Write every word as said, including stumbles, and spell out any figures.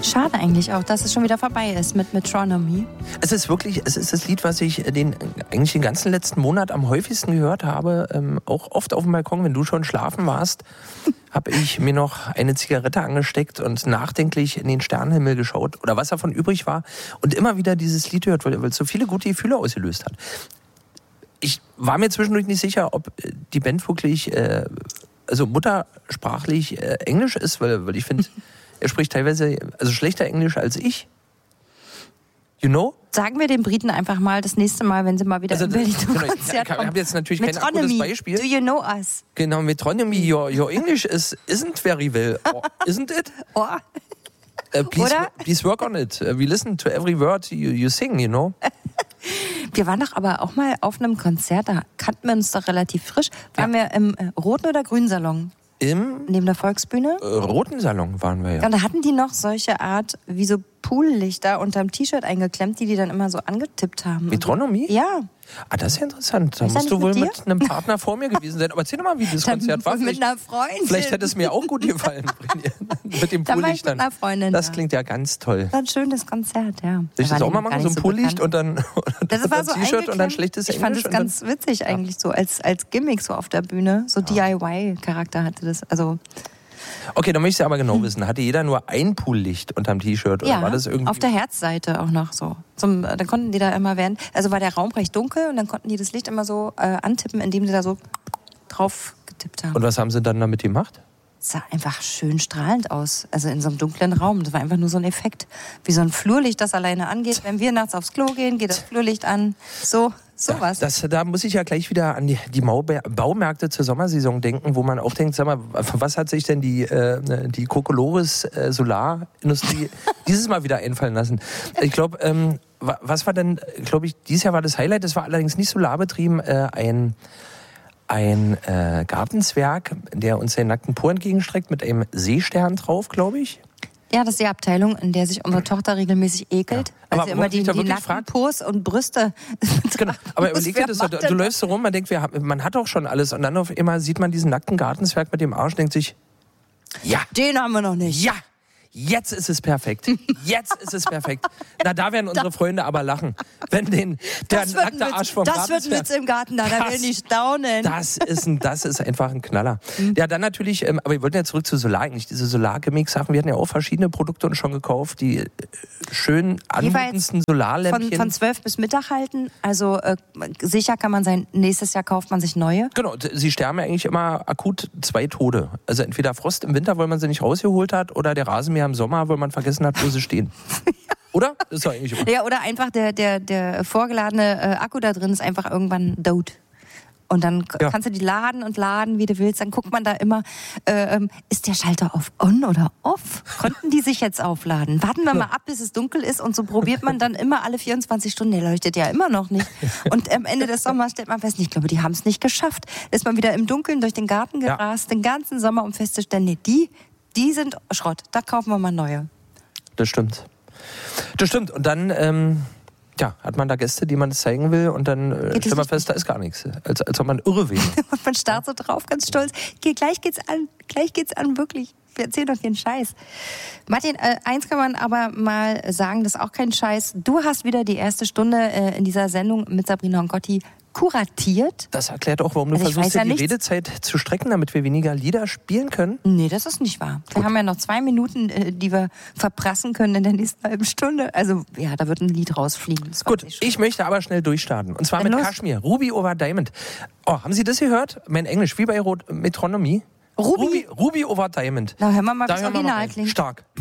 Schade eigentlich auch, dass es schon wieder vorbei ist mit Metronomy. Es ist wirklich, es ist das Lied, was ich den, eigentlich den ganzen letzten Monat am häufigsten gehört habe. Ähm, auch oft auf dem Balkon, wenn du schon schlafen warst, habe ich mir noch eine Zigarette angesteckt und nachdenklich in den Sternenhimmel geschaut oder was davon übrig war und immer wieder dieses Lied gehört, weil, weil es so viele gute Gefühle ausgelöst hat. Ich war mir zwischendurch nicht sicher, ob die Band wirklich, äh, also muttersprachlich äh, Englisch ist, weil, weil ich finde, er spricht teilweise also schlechter Englisch als ich. You know? Sagen wir den Briten einfach mal das nächste Mal, wenn sie mal wieder also, in Berlin zum genau, Konzert ich habe kommen. jetzt natürlich kein akutes Beispiel. Do you know us? Genau, Metronomy, your, your English is, isn't very well, oh, isn't it? Oh. Uh, please, Oder? please work on it. Uh, we listen to every word you, you sing, you know? Wir waren doch aber auch mal auf einem Konzert, da kannten wir uns doch relativ frisch. Waren ja. wir im äh, roten oder grünen Salon? Im Neben der Volksbühne? Äh, roten Salon waren wir ja. Ja. Und da hatten die noch solche Art, wie so Poollichter unterm T-Shirt eingeklemmt, die die dann immer so angetippt haben. Metronomy? Ja. Ah, das ist ja interessant. Da Ist musst du mit wohl dir? mit einem Partner vor mir gewesen sein. Aber erzähl doch mal, wie das Dann Konzert war. mit einer Freundin. Vielleicht hätte es mir auch gut gefallen. mit dem Dann war ich mit Poollichtern. einer Freundin Das da. klingt ja ganz toll. War ein schönes Konzert, ja. Soll ich das auch mal machen? So ein Poollicht und dann das war so ein T-Shirt und dann schlechtes Ich Englisch? fand es ganz witzig eigentlich so, als, als Gimmick so auf der Bühne. So Ja. D I Y-Charakter hatte das. Also Okay, dann möchte ich aber genau wissen. Hatte jeder nur ein Poollicht unterm T-Shirt? Oder ja, war das irgendwie auf der Herzseite auch noch so. Zum, dann konnten die da immer während, also war der Raum recht dunkel und dann konnten die das Licht immer so äh, antippen, indem sie da so drauf getippt haben. Und was haben sie dann damit gemacht? Es sah einfach schön strahlend aus, also in so einem dunklen Raum. Das war einfach nur so ein Effekt, wie so ein Flurlicht, das alleine angeht. Wenn wir nachts aufs Klo gehen, geht das Flurlicht an. So, sowas. Das, da muss ich ja gleich wieder an die, die Mauber- Baumärkte zur Sommersaison denken, wo man auch denkt, sag mal, was hat sich denn die, äh, die Kokolores äh, Solarindustrie dieses Mal wieder einfallen lassen? Ich glaube, ähm, was war denn, glaube ich, dieses Jahr war das Highlight, das war allerdings nicht solarbetrieben, äh, ein... Ein äh, Gartenzwerg, der uns den nackten Po entgegenstreckt, mit einem Seestern drauf, glaube ich. Ja, das ist die Abteilung, in der sich unsere Tochter regelmäßig ekelt. Ja. Weil Aber sie wo immer ich die, da die wirklich nackten frag- Pos und Brüste. Genau. Aber muss. überleg dir Wer das, macht du, denn du läufst so rum, man denkt, wir haben, man hat doch schon alles. Und dann auf einmal sieht man diesen nackten Gartenzwerg mit dem Arsch und denkt sich, ja, Den haben wir noch nicht. ja, jetzt ist es perfekt. Jetzt ist es perfekt. Na, da werden unsere Freunde aber lachen. Wenn den, der Das wird ein nackte Arsch Witz, vom das wird ein Gartenzwerg... Witz im Garten, da, da Das- werden die staunen. Das ist, ein, das ist einfach ein Knaller. Ja, dann natürlich, ähm, aber wir wollten ja zurück zu Solar, eigentlich diese Solar-Gimmick-Sachen. Wir hatten ja auch verschiedene Produkte uns schon gekauft, die äh, schön anmutendsten Von, Solarlämpchen. von zwölf bis Mittag halten. Also äh, sicher kann man sein, nächstes Jahr kauft man sich neue. Genau, t- sie sterben ja eigentlich immer akut zwei Tode. Also entweder Frost im Winter, weil man sie nicht rausgeholt hat, oder der Rasenmäher im Sommer, weil man vergessen hat, wo sie stehen. Oder? Das ist doch eigentlich immer. Ja, oder einfach der, der, der vorgeladene äh, Akku da drin ist einfach irgendwann dood. Und dann k- Ja. kannst du die laden und laden, wie du willst. Dann guckt man da immer, äh, ähm, ist der Schalter auf on oder off? Konnten die sich jetzt aufladen? Warten wir mal ab, bis es dunkel ist. Und so probiert man dann immer alle vierundzwanzig Stunden. Der leuchtet ja immer noch nicht. Und am Ende des Sommers stellt man fest, ich glaube, die haben es nicht geschafft. Ist man wieder im Dunkeln durch den Garten Ja. gerast, den ganzen Sommer, um festzustellen, nee, die, die sind Schrott. Da kaufen wir mal neue. Das stimmt. Das stimmt. Und dann ähm, ja, hat man da Gäste, die man das zeigen will, und dann äh, Geht das stellt man nicht? fest, da ist gar nichts. Als, als ob man irre wäre. Und man starrt so drauf, ganz stolz. Geh, gleich geht's an, gleich geht's an, wirklich. Wir erzählen doch den Scheiß. Martin, äh, eins kann man aber mal sagen, das ist auch kein Scheiß. Du hast wieder die erste Stunde äh, in dieser Sendung mit Sabrina und Gotti kuratiert. Das erklärt auch, warum du Also ich versuchst, weiß ja dir die nichts. Redezeit zu strecken, damit wir weniger Lieder spielen können. Nee, das ist nicht wahr. Wir haben ja noch zwei Minuten, äh, die wir verprassen können in der nächsten halben Stunde. Also, ja, da wird ein Lied rausfliegen. Das Gut, weiß ich schon. ich möchte aber schnell durchstarten. Und zwar Dann mit los. Kashmir, Ruby over Diamond. Oh, haben Sie das gehört? Mein Englisch, wie bei Rot- Metronomy. Ruby? Ruby, Ruby over Diamond. Na, hören wir mal, wie Da das hören wir mal Original rein. klingt. Stark.